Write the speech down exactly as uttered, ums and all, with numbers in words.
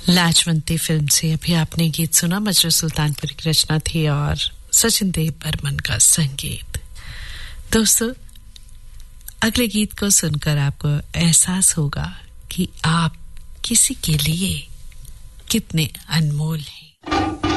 लाजवंती film से अभी आपने गीत सुना। मजरू सुल्तानपुरी की रचना थी और सचिन देव बर्मन का संगीत। दोस्तों, अगले गीत को सुनकर आपको एहसास होगा कि आप किसी के लिए कितने अनमोल हैं।